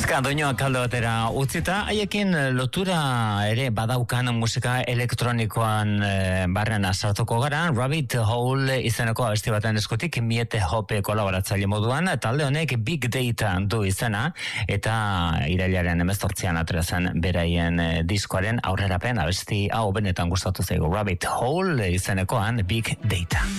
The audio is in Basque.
Musika doinoak alde batera utzita, haiekin lotura ere badaukan musika elektronikoan barren sartuko gara. Rabbit Hole izeneko abesti baten eskutik Miete Hope kolaboratzaile moduan, talde honek Big Data du izena, eta irailaren 18an atera zen beraien diskoaren aurrerapen abesti hau benetan gustatu zaigu. Rabbit Hole izenekoan Big Data.